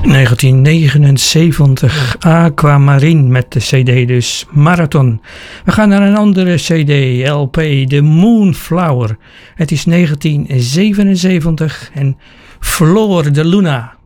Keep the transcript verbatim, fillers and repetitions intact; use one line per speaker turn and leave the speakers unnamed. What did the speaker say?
negentien negenenzeventig, Aquamarine met de cd dus, Marathon. We gaan naar een andere cd, L P, The Moonflower. Het is negentien zevenenzeventig en Flor de Luna.